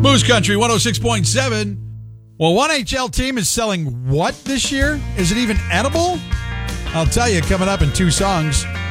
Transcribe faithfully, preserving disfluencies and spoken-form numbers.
Moose Country one oh six point seven. Well, one H L team is selling what this year? Is it even edible? I'll tell you coming up in two songs.